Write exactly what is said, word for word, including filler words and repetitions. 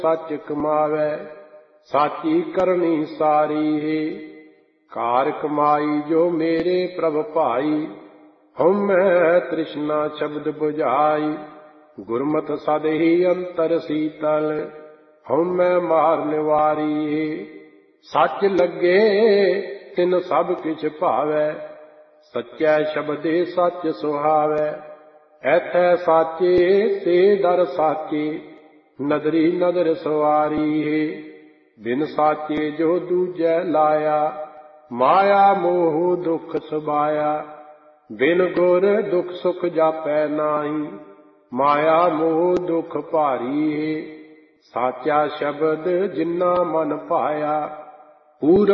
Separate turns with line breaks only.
सच कमावै, साची करनी सारी है। कार कमाई जो मेरे प्रभ भाई, हम तृष्णा शब्द बुझाई। गुरमत सद ही अंतर शीतल, हम मार निवारी है। सच लगे तिन सब किछ भावै, सच्चै शब्दे सच सुहावै। ऐथै साचे ते दर साचे, नदरी नदर सवारी है। बिन साचे जो दूजै लाया, माया मोह दुख सबाया। बिन गुर दुख सुख जापै नाही, माया मोह दुख भारी है। साचा शब्द जिन्ना मन पाया, पूर